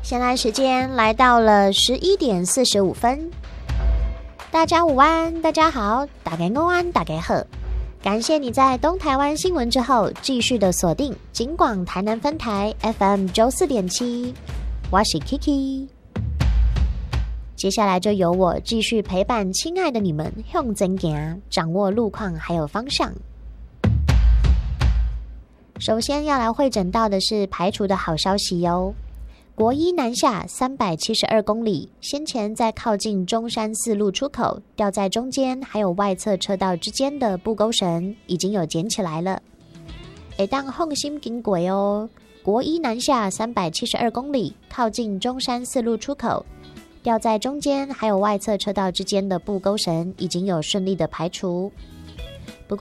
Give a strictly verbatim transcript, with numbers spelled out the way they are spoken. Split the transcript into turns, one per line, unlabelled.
现在时间来到了十一点四十五分。大家午安，大家好，大家午安，大家好。感谢你在东台湾新闻之后继续的锁定警广台南分台 F M 九四点七，我是 Kiki。接下来就由我继续陪伴亲爱的你们向前行，掌握路况还有方向。首先要来会诊到的是排除的好消息哟。国一南下三百七十二公里，先前在靠近中山四路出口掉在中间还有外侧车道之间的布钩绳已经有捡起来了，会当放心经过哦。国一南下三百七十二公里，靠近中山四路出口掉在中间还有外侧车道之间的布钩绳已经有顺利的排除。